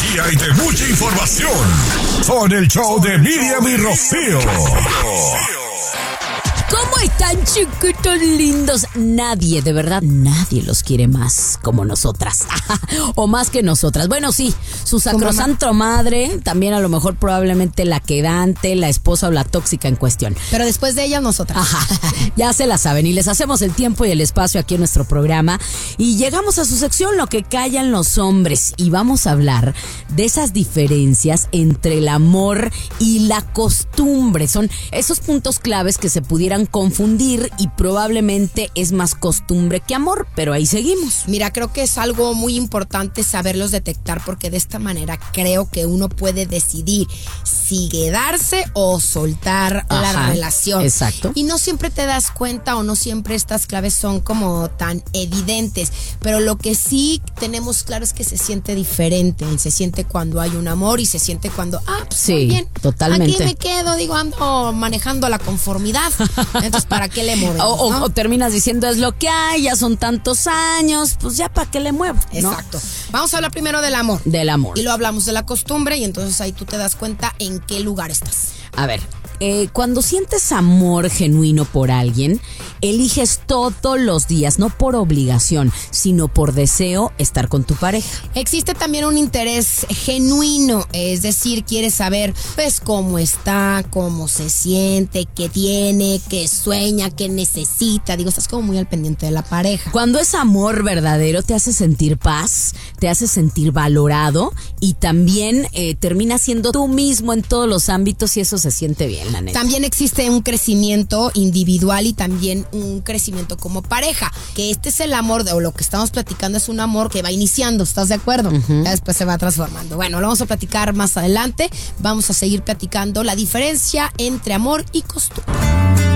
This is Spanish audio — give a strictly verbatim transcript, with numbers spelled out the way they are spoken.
energía y de mucha información. Son el show de Miriam y Rocío. ¿Cómo están, chiquitos lindos? Nadie, de verdad, nadie los quiere más como nosotras. O más que nosotras. Bueno, sí, su sacrosanto madre, también a lo mejor probablemente la quedante, la esposa o la tóxica en cuestión. Pero después de ella, nosotras. Ajá, ya se la saben. Y les hacemos el tiempo y el espacio aquí en nuestro programa. Y llegamos a su sección, Lo que callan los hombres. Y vamos a hablar de esas diferencias entre el amor y la costumbre. Son esos puntos claves que se pudieran confundir y probablemente es más costumbre que amor, pero ahí seguimos. Mira, creo que es algo muy importante saberlos detectar, porque de esta manera creo que uno puede decidir si quedarse o soltar Ajá, la relación. Exacto. Y no siempre te das cuenta o no siempre estas claves son como tan evidentes, pero lo que sí tenemos claro es que se siente diferente. Se siente cuando hay un amor y se siente cuando, ah, pues sí, muy bien, totalmente. Aquí me quedo, digo, ando manejando la conformidad. Entonces, ¿para qué le mueves? O, o, ¿no? o terminas diciendo, es lo que hay, ya son tantos años, pues ya para qué le muevo, ¿no? Exacto. Vamos a hablar primero del amor. Del amor. Y luego hablamos de la costumbre y entonces ahí tú te das cuenta en qué lugar estás. A ver, eh, cuando sientes amor genuino por alguien, eliges todos los días, no por obligación, sino por deseo, estar con tu pareja. Existe también un interés genuino, es decir, quieres saber pues cómo está, cómo se siente, qué tiene, qué sueña, qué necesita. Digo, estás como muy al pendiente de la pareja. Cuando es amor verdadero, te hace sentir paz, te hace sentir valorado y también eh, terminas siendo tú mismo en todos los ámbitos y eso se siente bien, la neta. También existe un crecimiento individual y también un crecimiento como pareja, que este es el amor, de, o lo que estamos platicando es un amor que va iniciando, ¿estás de acuerdo? Uh-huh. Ya después se va transformando. Bueno, lo vamos a platicar más adelante, vamos a seguir platicando la diferencia entre amor y costumbre.